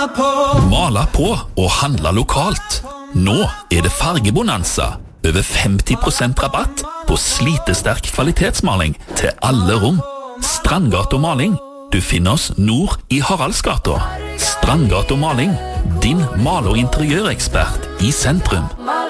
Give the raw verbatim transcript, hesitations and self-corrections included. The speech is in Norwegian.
Mala på og handla lokalt. Nå er det fargebonanza. Over femti prosent rabatt på slitesterk kvalitetsmaling til alle rom. Strandgata Maling. Du finner oss nord i Haraldsgata. Strandgata Maling. Din mal- og interiørekspert i sentrum.